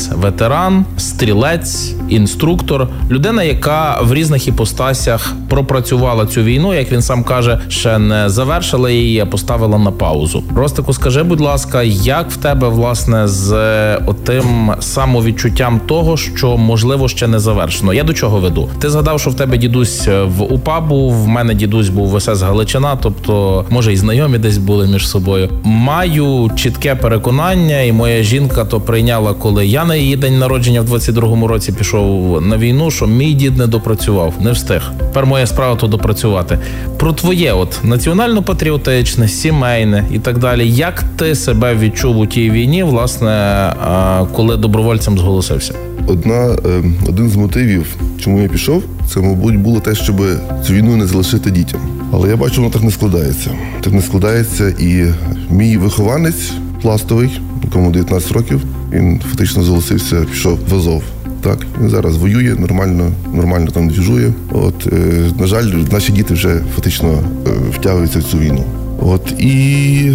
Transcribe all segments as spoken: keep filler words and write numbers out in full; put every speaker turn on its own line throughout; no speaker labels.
боєць, ветеран, стрілець, інструктор, людина, яка в різних іпостасях пропрацювала цю війну, як він сам каже, ще не завершила її, а поставила на паузу. Ростику, скажи, будь ласка, як в тебе, власне, з отим самовідчуттям того, що, можливо, ще не завершено? Я до чого веду? Ти згадав, що в тебе дідусь в УПА був, в мене дідусь був в ес ес Галичина, тобто, може, і знайомі десь були між собою. Маю чітке переконання, і моя жінка то прийняла, коли я на її день народження в двадцять другому році пішов на війну, що мій дід не допрацював, не встиг. Тепер моя справа то допрацювати. Про твоє от національно-патріотичне, сімейне і так далі. Як ти себе відчув у тій війні, власне, коли добровольцем зголосився?
Одна, один з мотивів, чому я пішов, це, мабуть, було те, щоб цю війну не залишити дітям. Але я бачу, воно так не складається. Так не складається, і мій вихованець пластовий, якому дев'ятнадцять років, він фактично зголосився, пішов в Азов. Так, він зараз воює, нормально, нормально там двіжує. От, е, на жаль, наші діти вже фактично е, втягуються в цю війну. От, і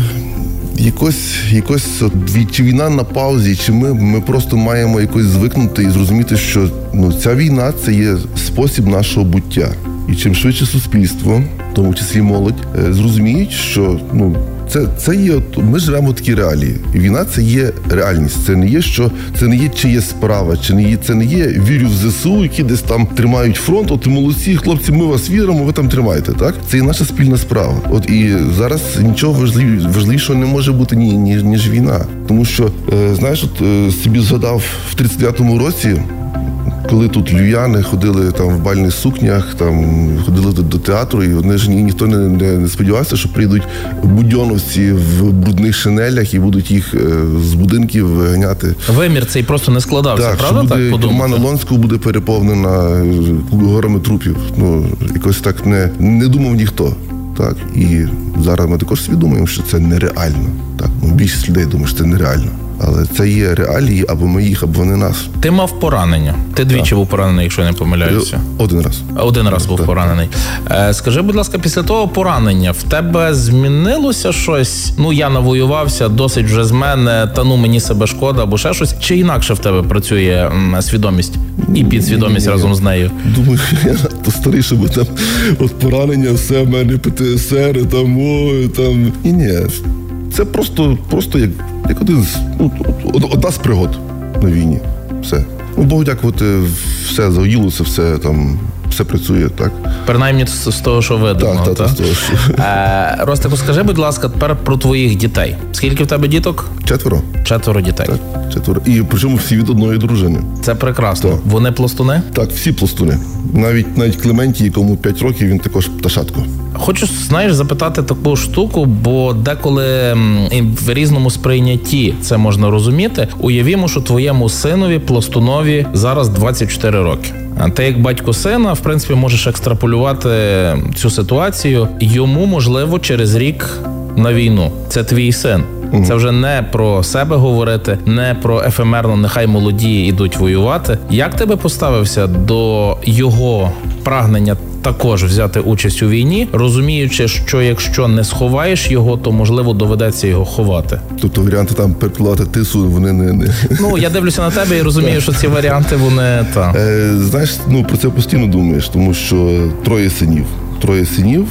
якось, якось от, чи війна на паузі, чи ми, ми просто маємо якось звикнути і зрозуміти, що ну, ця війна – це є спосіб нашого буття. І чим швидше суспільство, в тому числі молодь, е, зрозуміють, що ну, Це, це є, ми живемо в такій реалії. І війна – це є реальність. Це не є, що, це не є чиє справа, чи не є, це не є вірю в зе се у, які десь там тримають фронт. От молодці, хлопці, ми вас віримо, ви там тримаєте, так? Це є наша спільна справа. От і зараз нічого важлив, важливішого не може бути, ні, ніж, ніж війна. Тому що, е, знаєш, от е, собі згадав в тридцять дев'ятому році, коли тут львів'яни ходили там в бальних сукнях, там ходили до, до театру, і вони ж ні, ніхто не, не, не сподівався, що прийдуть будьоновці в брудних шинелях і будуть їх е, з будинків виганяти.
Вимір цей просто не складався,
так,
правда?
Так, що
Тюрма
на Лонську буде переповнена горами трупів. Ну, якось так не, не думав ніхто. Так, і зараз ми також свідомуємо, що це нереально. Так, ну, більшість людей думає, що це нереально. Але це є реалії, або ми їх, або вони нас.
Ти мав поранення. Ти двічі так. був поранений, якщо я не помиляюся.
Один раз.
Один раз був так. поранений. Е, скажи, будь ласка, після того поранення в тебе змінилося щось? Ну, я навоювався, досить вже з мене, та ну мені себе шкода, або ще щось. Чи інакше в тебе працює м, свідомість і підсвідомість ні, ні, ні. разом з нею?
Думаю, я то старий, щоб там от поранення, все, в мене пе те ес ер, там, ой, там. І ні, це просто, просто як Як один з, ну, одна з пригод на війні. Все. Ну, Богу дякувати, все загоїлося, все там, все працює, так?
Принаймні з того, що видно.
Так, так, так, з того, що...
Е, Ростику, скажи, будь ласка, тепер про твоїх дітей. Скільки в тебе діток?
Четверо.
Четверо дітей.
Так, четверо. І причому всі від одної дружини.
Це прекрасно.
Так.
Вони пластуни?
Так, всі пластуни. Навіть, навіть Клементі, якому п'ять років, він також пташатко.
Хочу, знаєш, запитати таку штуку, бо деколи в різному сприйнятті це можна розуміти. Уявімо, що твоєму синові, пластунові, зараз двадцять чотири роки. А ти як батько сина, в принципі, можеш екстраполювати цю ситуацію. Йому, можливо, через рік на війну. Це твій син. Угу. Це вже не про себе говорити, не про ефемерно, нехай молоді йдуть воювати. Як ти би поставився до його прагнення також взяти участь у війні, розуміючи, що якщо не сховаєш його, то, можливо, доведеться його ховати?
Тобто варіанти там перепливати тису, вони не... не...
Ну, я дивлюся на тебе і розумію, що ці варіанти, вони... Та.
Е, знаєш, ну, про це постійно думаєш, тому що троє синів. Троє синів.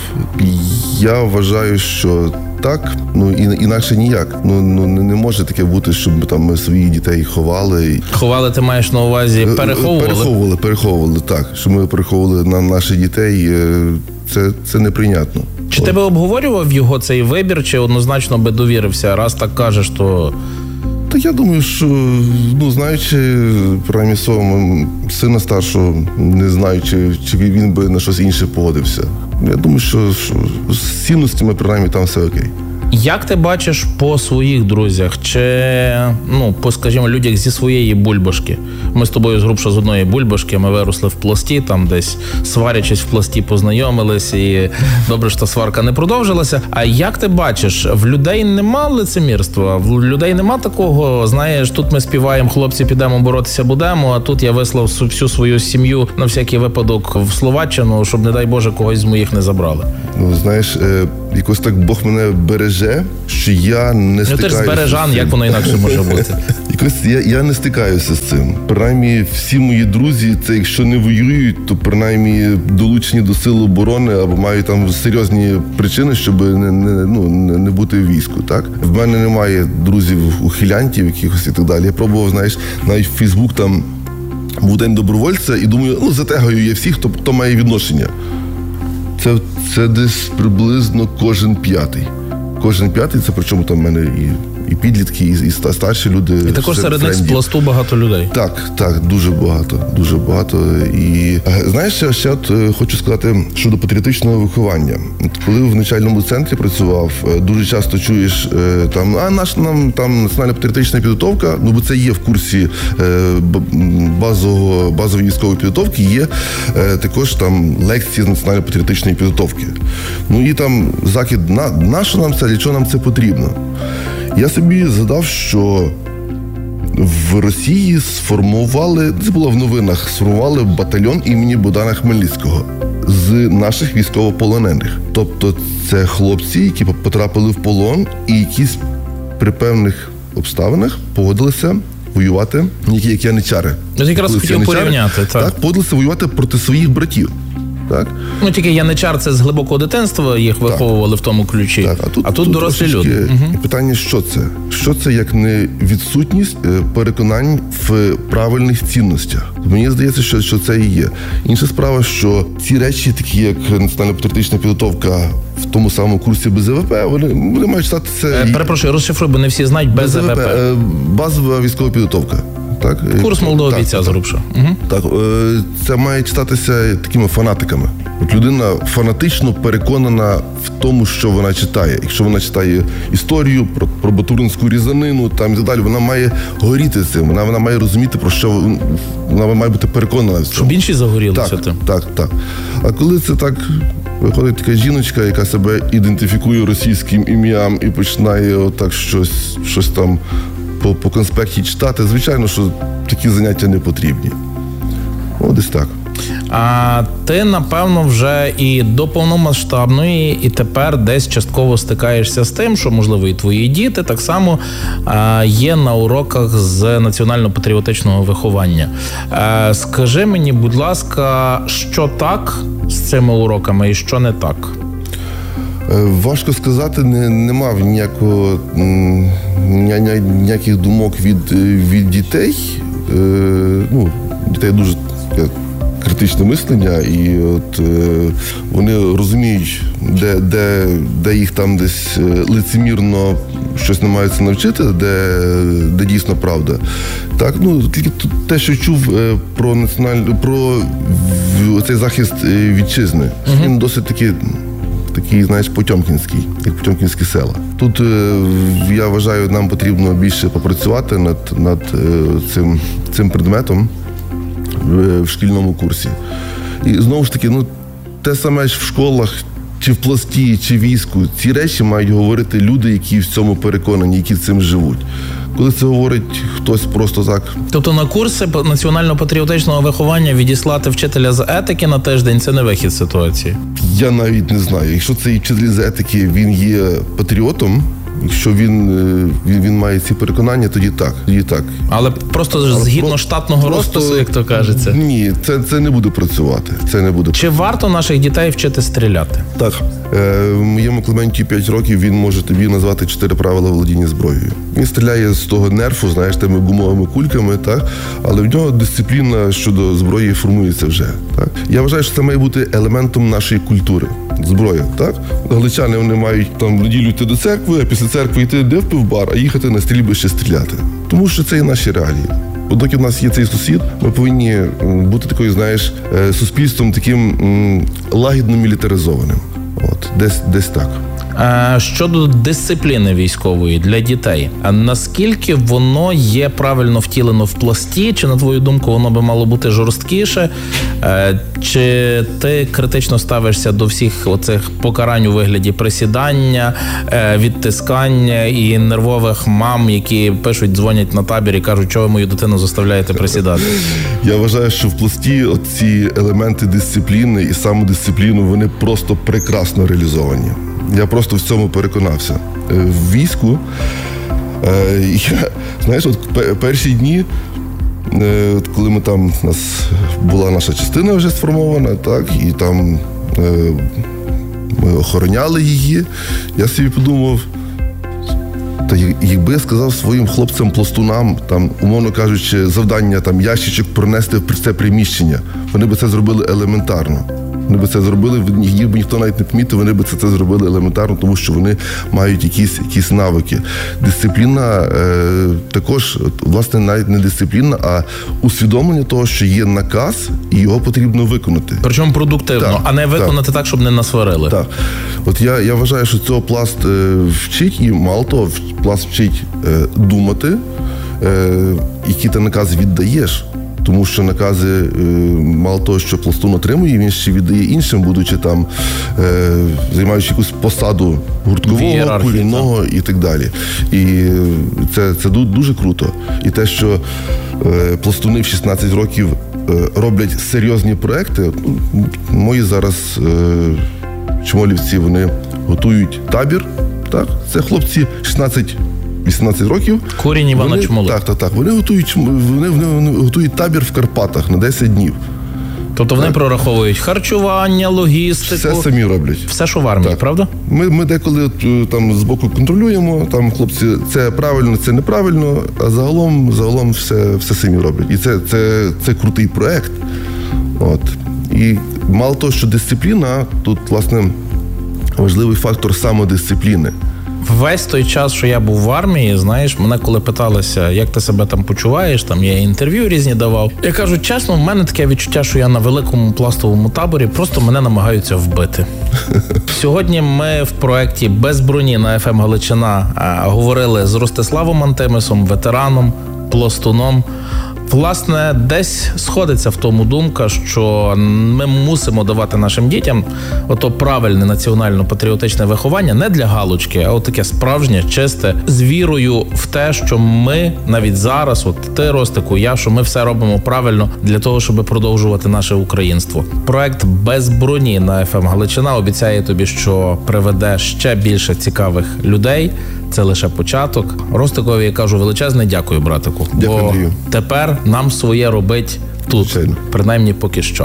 Я вважаю, що так, ну інакше ніяк. Ну, ну не може таке бути, щоб там ми своїх дітей ховали.
Ховали, ти маєш на увазі, переховували?
Переховували, переховували, так. Що ми переховували на наших дітей, це, це неприйнятно.
Чи От. Ти би обговорював його цей вибір, чи однозначно би довірився? Раз так кажеш, то...
Та я думаю, що, ну, знаючи, принаймні свого сина старшого, не знаю, чи, чи він би на щось інше погодився. Я думаю, що, що з цінностями, принаймні, там все окей.
Як ти бачиш по своїх друзях, чи, ну, по, скажімо, людях зі своєї бульбашки? Ми з тобою з грубша з одної бульбашки, ми виросли в пласті, там десь сварячись в пласті познайомились, і добре, що та сварка не продовжилася. А як ти бачиш, в людей нема лицемірства? В людей нема такого, знаєш, тут ми співаємо, хлопці, підемо боротися будемо, а тут я вислав всю свою сім'ю на всякий випадок в Словаччину, щоб, не дай Боже, когось з моїх не забрали?
Ну, знаєш, якось так Бог мене береже береже, що я не
Ну,
стикаюся.
ти ж з Бережан, як воно інакше може бути?
Якось я, я не стикаюся з цим. Принаймні, всі мої друзі, це якщо не воюють, то принаймні долучені до сил оборони або мають там серйозні причини, щоб не, не, ну, не бути в війську. Так? В мене немає друзів ухилянтів якихось і так далі. Я пробував, знаєш, навіть в Фейсбук там був день добровольця і думаю, ну затегаю я всіх, хто, хто має відношення. Це, це десь приблизно кожен п'ятий. Кожен п'ятий, це причому там в мене і, і підлітки, і, і старші люди.
І також серед них з пласту багато людей.
Так, так, дуже багато, дуже багато. І знаєш, ще, ще от хочу сказати щодо патріотичного виховання. От коли в навчальному центрі працював, дуже часто чуєш там, а наш нам там національна патріотична підготовка, ну бо це є в курсі базового базової військової підготовки, є також там лекції з національної патріотичної підготовки. Ну і там закид на, на що нам це, для чого нам це потрібно. Я собі задав, що в Росії сформували, це було в новинах, сформували батальйон імені Богдана Хмельницького з наших військовополонених. Тобто це хлопці, які потрапили в полон і якісь при певних обставинах погодилися воювати, які як яничари.
Я якраз хотів порівняти. Так.
так, погодилися воювати проти своїх братів. Так?
Ну, тільки яничар – це з глибокого дитинства, їх так. виховували в тому ключі,
так. а тут,
а тут, тут дорослі
трошечки,
люди.
Угу. Питання, що це? Що це, як не відсутність переконань в правильних цінностях? Мені здається, що, що це і є. Інша справа, що ці речі, такі як національно-патріотична підготовка в тому самому курсі Б З В П, вони, вони мають стати це...
Е, перепрошую, розшифруй, бо не всі знають Б З В П.
Базова військова підготовка. Так?
Курс молодого бійця, зрубша. Угу.
Так, це має читатися такими фанатиками. От людина фанатично переконана в тому, що вона читає. Якщо вона читає історію про, про батуринську різанину там і так далі, вона має горіти цим, вона, вона має розуміти, про що вона має бути переконана в цьому.
Щоб інші загорілися
так,
тим.
Так, так. А коли це так виходить така жіночка, яка себе ідентифікує російським ім'ям і починає отак щось, щось там по, по конспекті читати, звичайно, що такі заняття не потрібні. О, десь так.
А ти, напевно, вже і до повномасштабної, і тепер десь частково стикаєшся з тим, що, можливо, і твої діти так само а, є на уроках з національно-патріотичного виховання. А, скажи мені, будь ласка, що так з цими уроками і що не так?
Важко сказати, не, не мав ніякого, ні, ні, ніяких думок від, від дітей. Е, ну, дітей дуже критичне мислення, і от е, вони розуміють, де, де, де їх там десь лицемірно щось намагаються навчити, де, де дійсно правда. Так, ну тільки те, що чув е, про національну, про цей захист вітчизни, uh-huh. він досить такий. Такий, знаєш, потьомкінський, як потьомкінські села. Тут, я вважаю, нам потрібно більше попрацювати над, над цим, цим предметом в, в шкільному курсі. І знову ж таки, ну, те саме ж в школах, чи в пласті, чи в війську, ці речі мають говорити люди, які в цьому переконані, які цим живуть. Коли це говорить хтось просто так.
Тобто на курси національно-патріотичного виховання відіслати вчителя з етики на тиждень – це не вихід з ситуації?
Я навіть не знаю. Якщо цей вчитель з етики, він є патріотом, якщо він, він, він має ці переконання, тоді так. Тоді так.
Але просто Але згідно про, штатного просто, розпису, як то кажеться?
Ні, це, це не буде працювати. Це не буде.
Чи варто наших дітей вчити стріляти?
Так. Е, в моєму Клементі п'ять років він може тобі назвати чотири правила володіння зброєю. Він стріляє з того нерфу, знаєш, тими гумовими кульками, так? Але в нього дисципліна щодо зброї формується вже. Так? Я вважаю, що це має бути елементом нашої культури. Зброя, так? Галичани, вони мають там в неділю йти до церкви, а після церкви йти де в пивбар, а їхати на стрільбище стріляти. Тому що це і наші реалії. От доки в нас є цей сусід, ми повинні бути такою, знаєш, суспільством таким лагідно мілітаризованим. От, десь, десь так.
Щодо дисципліни військової для дітей, а наскільки воно є правильно втілено в пласті? Чи, на твою думку, воно би мало бути жорсткіше? Чи ти критично ставишся до всіх оцих покарань у вигляді присідання, відтискання і нервових мам, які пишуть, дзвонять на табір і кажуть, що ви мою дитину заставляєте присідати?
Я вважаю, що в пласті ці елементи дисципліни і самодисципліну, вони просто прекрасно реалізовані. я просто в цьому переконався. Е, В війську, е, я, знаєш, от пе- перші дні, е, от коли ми там, у нас була наша частина вже сформована, так, і там е, ми охороняли її, я собі подумав, та я- якби я сказав своїм хлопцям-пластунам, там, умовно кажучи, завдання там ящичок пронести в це приміщення, вони би це зробили елементарно. Вони би це зробили, їх би ніхто навіть не помітив, вони би це, це зробили елементарно, тому що вони мають якісь, якісь навики. Дисципліна е, також, от, власне, навіть не дисципліна, а усвідомлення того, що є наказ, і його потрібно виконати.
Причому продуктивно,
Так,
а не виконати так, щоб не насварили.
Так. От я, я вважаю, що цього пласт е, вчить, і мало того, в- пласт вчить е, думати, е, які ти накази віддаєш. Тому що накази, е, мало того, що пластун отримує, він ще віддає іншим, будучи там, е, займаючи якусь посаду
В
гурткового,
ієрархії,
кулінного і так далі. І це, це ду- дуже круто. І те, що е, пластуни в шістнадцять років е, роблять серйозні проекти, ну, мої зараз е, чмолівці, вони готують табір. Так? Це хлопці шістнадцять вісімнадцять років.
Корінь Івана
Вони-
Чмоли.
Так, так, так. Вони готують, вони, вони, вони готують табір в Карпатах на десять днів.
Тобто вони прораховують харчування, логістику,
Все самі роблять.
все, що в армії,
Так.
правда?
Ми, ми деколи е, там збоку контролюємо, там хлопці, це правильно, це неправильно, а загалом, загалом все, все самі роблять. І це, це, це крутий проект. От. І мало того, що дисципліна, тут, власне, важливий фактор самодисципліни.
Весь той час, що я був в армії, знаєш, мене коли питалися, як ти себе там почуваєш, там я інтерв'ю різні давав. Я кажу, чесно, в мене таке відчуття, що я на великому пластовому таборі, просто мене намагаються вбити. Сьогодні ми в проєкті «Без броні» на еф ем Галичина а, говорили з Ростиславом Антимисом, ветераном, пластуном. Власне, десь сходиться в тому думка, що ми мусимо давати нашим дітям ото правильне національно-патріотичне виховання не для галочки, а от таке справжнє, чисте, з вірою в те, що ми навіть зараз, от ти, Ростику, я, що ми все робимо правильно для того, щоб продовжувати наше українство. Проект «Без броні» на еф ем Галичина обіцяє тобі, що приведе ще більше цікавих людей. Це лише початок. Ростикові я кажу величезне дякую, братику.
Дякую,
бо
Андрію.
тепер нам своє робить тут,
Звичайно.
принаймні поки що.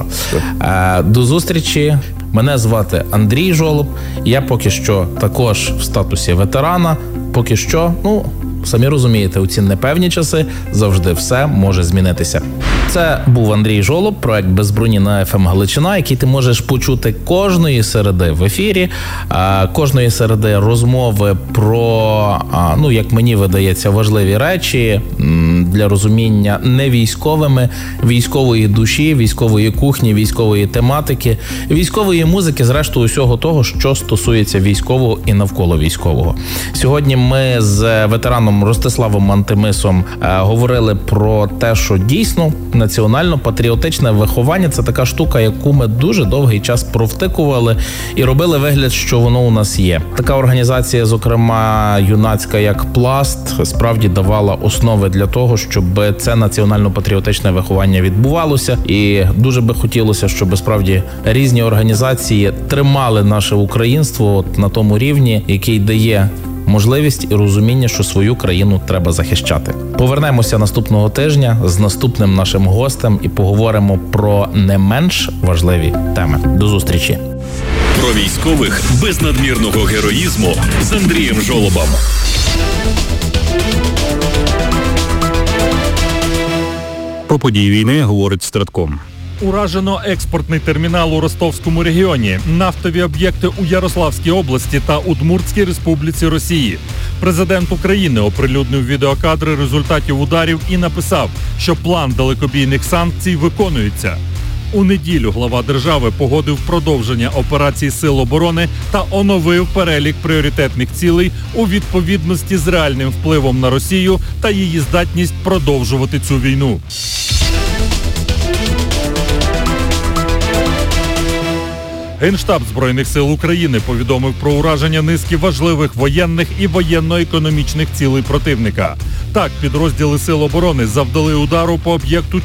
Е, до зустрічі. Мене звати Андрій Жолоб. Я поки що також в статусі ветерана. Поки що, ну, самі розумієте, у ці непевні часи завжди все може змінитися. Це був Андрій Жолоб, проект «Без броні» на еф ем Галичина, який ти можеш почути кожної середи в ефірі, а, кожної середи розмови про, а, ну, як мені видається, важливі речі м, для розуміння не військовими, військової душі, військової кухні, військової тематики, військової музики, зрештою усього того, що стосується військового і навколо військового. Сьогодні ми з ветераном Ростиславом Антимисом е, говорили про те, що дійсно національно-патріотичне виховання – це така штука, яку ми дуже довгий час провтикували і робили вигляд, що воно у нас є. Така організація, зокрема юнацька, як «Пласт», справді давала основи для того, щоб це національно-патріотичне виховання відбувалося. І дуже би хотілося, щоб справді різні організації тримали наше українство от на тому рівні, який дає можливість і розуміння, що свою країну треба захищати. Повернемося наступного тижня з наступним нашим гостем і поговоримо про не менш важливі теми. До зустрічі.
Про військових без надмірного героїзму з Андрієм Жолобом.
Про події війни говорить Стратком.
Уражено експортний термінал у Ростовському регіоні, нафтові об'єкти у Ярославській області та Удмуртській республіці Росії. Президент України оприлюднив відеокадри результатів ударів і написав, що план далекобійних санкцій виконується. У неділю глава держави погодив продовження операцій Сил оборони та оновив перелік пріоритетних цілей у відповідності з реальним впливом на Росію та її здатність продовжувати цю війну. Генштаб Збройних сил України повідомив про ураження низки важливих воєнних і воєнно-економічних цілей противника. Так, підрозділи Сил оборони завдали удару по об'єкту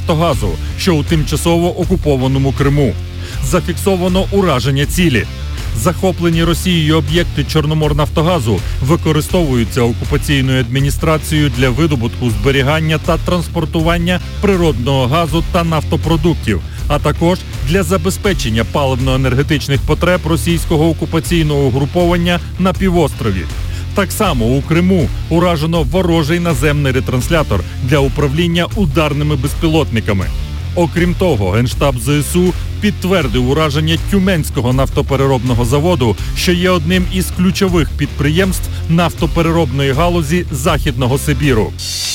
Чорноморнафтогазу, що у тимчасово окупованому Криму. Зафіксовано ураження цілі. Захоплені Росією об'єкти Чорноморнафтогазу використовуються окупаційною адміністрацією для видобутку, зберігання та транспортування природного газу та нафтопродуктів, а також для забезпечення паливно-енергетичних потреб російського окупаційного угруповання на півострові. Так само у Криму уражено ворожий наземний ретранслятор для управління ударними безпілотниками. Окрім того, Генштаб ЗСУ підтвердив ураження Тюменського нафтопереробного заводу, що є одним із ключових підприємств нафтопереробної галузі Західного Сибіру.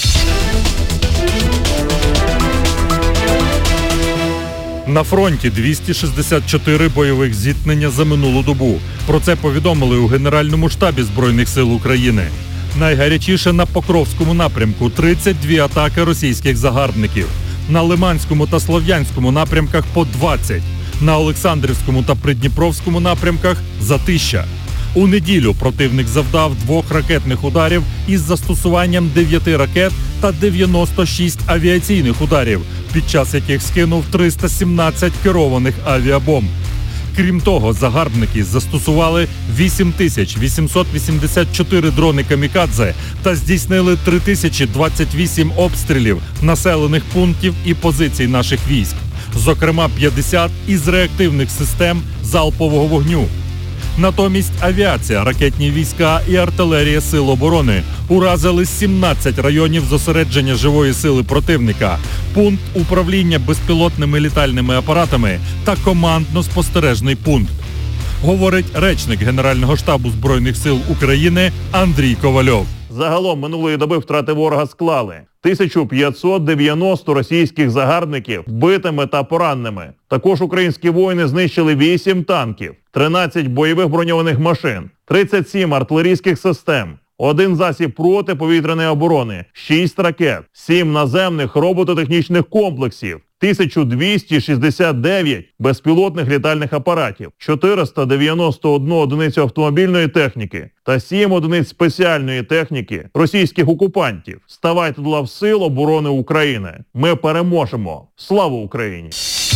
На фронті двісті шістдесят чотири бойових зіткнення за минулу добу. Про це повідомили у Генеральному штабі Збройних сил України. Найгарячіше на Покровському напрямку – тридцять дві атаки російських загарбників. На Лиманському та Слов'янському напрямках – по двадцять. На Олександрівському та Придніпровському напрямках – за тисяча. У неділю противник завдав двох ракетних ударів із застосуванням дев'яти ракет та дев'яносто шість авіаційних ударів, під час яких скинув триста сімнадцять керованих авіабомб. Крім того, загарбники застосували вісім тисяч вісімсот вісімдесят чотири дрони камікадзе та здійснили три тисячі двадцять вісім обстрілів населених пунктів і позицій наших військ, зокрема п'ятдесят із реактивних систем залпового вогню. Натомість авіація, ракетні війська і артилерія Сил оборони уразили сімнадцять районів зосередження живої сили противника, пункт управління безпілотними літальними апаратами та командно-спостережний пункт. Говорить речник Генерального штабу Збройних сил України Андрій Ковальов.
Загалом минулої доби втрати ворога склали тисячу п'ятсот дев'яносто російських загарбників вбитими та пораненими. Також українські воїни знищили вісім танків, тринадцять бойових броньованих машин, тридцять сім артилерійських систем, один засіб протиповітряної оборони, шість ракет, сім наземних робототехнічних комплексів, тисяча двісті шістдесят дев'ять безпілотних літальних апаратів, чотириста дев'яносто одна одиницю автомобільної техніки та сім одиниць спеціальної техніки російських окупантів. Ставайте до лав Сил оборони України. Ми переможемо. Слава Україні!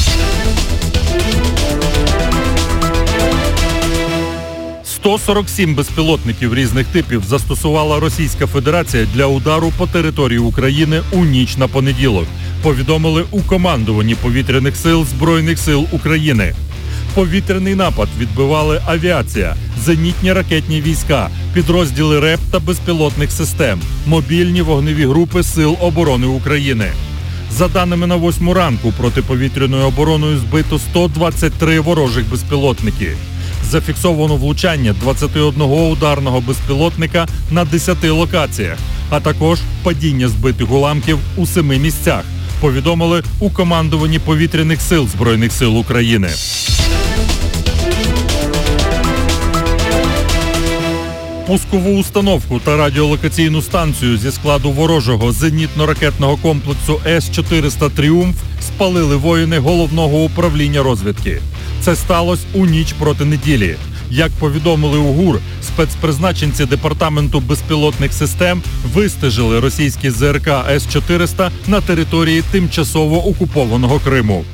сто сорок сім безпілотників різних типів застосувала Російська Федерація для удару по території України у ніч на понеділок, повідомили у командуванні повітряних сил Збройних сил України. Повітряний напад відбивали авіація, зенітні ракетні війська, підрозділи РЕП та безпілотних систем, мобільні вогневі групи Сил оборони України. За даними на восьму ранку, протиповітряною обороною збито сто двадцять три ворожих безпілотники. Зафіксовано влучання двадцяти одного ударного безпілотника на десяти локаціях, а також падіння збитих уламків у семи місцях, повідомили у командуванні повітряних сил Збройних сил України. Пускову установку та радіолокаційну станцію зі складу ворожого зенітно-ракетного комплексу С чотириста «Тріумф» спалили воїни Головного управління розвідки. Це сталося у ніч проти неділі. Як повідомили у ГУР, спецпризначенці Департаменту безпілотних систем вистежили російські З Р К С чотириста на території тимчасово окупованого Криму.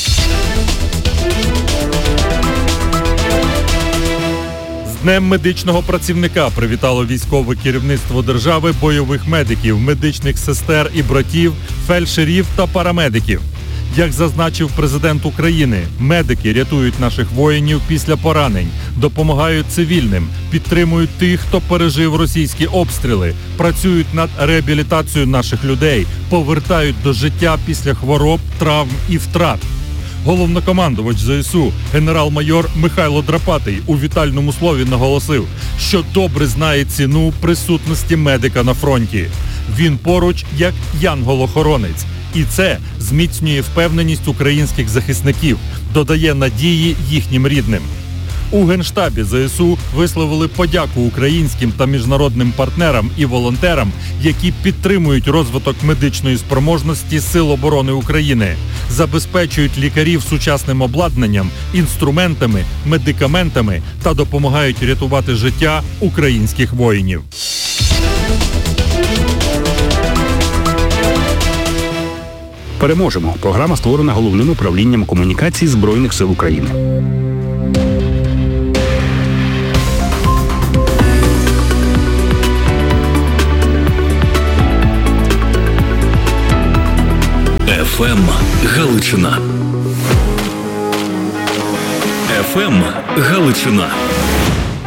З Днем медичного працівника привітало військове керівництво держави бойових медиків, медичних сестер і братів, фельдшерів та парамедиків. Як зазначив президент України, медики рятують наших воїнів після поранень, допомагають цивільним, підтримують тих, хто пережив російські обстріли, працюють над реабілітацією наших людей, повертають до життя після хвороб, травм і втрат. Головнокомандувач З С У генерал-майор Михайло Драпатий у вітальному слові наголосив, що добре знає ціну присутності медика на фронті. Він поруч як янгол-охоронець. І це зміцнює впевненість українських захисників, додає надії їхнім рідним. У Генштабі З С У висловили подяку українським та міжнародним партнерам і волонтерам, які підтримують розвиток медичної спроможності Сил оборони України, забезпечують лікарів сучасним обладнанням, інструментами, медикаментами та допомагають рятувати життя українських воїнів.
Переможемо. Програма створена Головним управлінням комунікацій Збройних сил України.
еф ем Галичина. еф ем Галичина.